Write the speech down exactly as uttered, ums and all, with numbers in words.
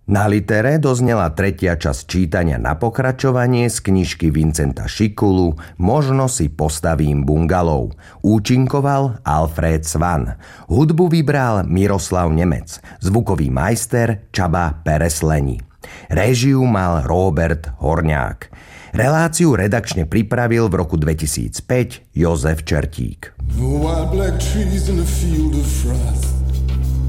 Na Litere doznela tretia časť čítania na pokračovanie z knižky Vincenta Šikulu Možno si postavím bungalov. Účinkoval Alfred Svan. Hudbu vybral Miroslav Nemec. Zvukový majster Csaba Peresleni. Réžiu mal Róbert Horňák. Reláciu redakčne pripravil v roku dvetisícpäť Jozef Čertík. The wild black trees in a field of frost.